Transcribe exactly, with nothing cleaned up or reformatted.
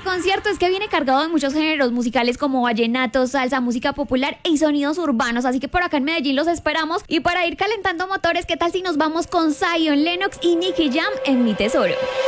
concierto es que viene cargado de muchos géneros musicales como vallenato, salsa, música popular y sonidos urbanos, así que por acá en Medellín los esperamos. Y para ir calentando motores, ¿qué tal si nos vamos con Zion Lennox y Nicky Jam en Mi Tesoro?